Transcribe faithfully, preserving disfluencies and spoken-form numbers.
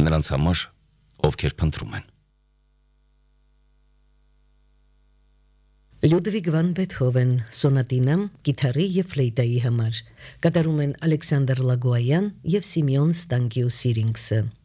նրանց համար, ովքեր փնտրում են։ Լյուդվիգ վան Բեթհովեն, սոնատինա գիտարի և ֆլեյտայի համար, կատարում են Ալեքսանդր Լագոյան և Սիմեոն Ստանկիու Սիրինգսը։